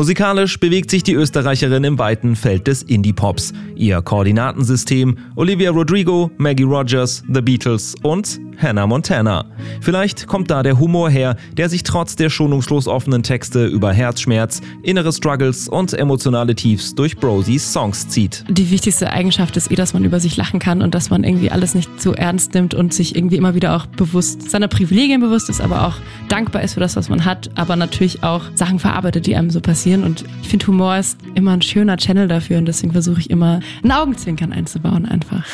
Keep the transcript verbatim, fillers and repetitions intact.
Musikalisch bewegt sich die Österreicherin im weiten Feld des Indie-Pops. Ihr Koordinatensystem: Olivia Rodrigo, Maggie Rogers, The Beatles und Hannah Montana. Vielleicht kommt da der Humor her, der sich trotz der schonungslos offenen Texte über Herzschmerz, innere Struggles und emotionale Tiefs durch Brosies Songs zieht. Die wichtigste Eigenschaft ist eh, dass man über sich lachen kann und dass man irgendwie alles nicht so ernst nimmt und sich irgendwie immer wieder auch bewusst seiner Privilegien bewusst ist, aber auch dankbar ist für das, was man hat, aber natürlich auch Sachen verarbeitet, die einem so passieren. Und ich finde, Humor ist immer ein schöner Channel dafür und deswegen versuche ich immer ein Augenzwinkern einzubauen einfach.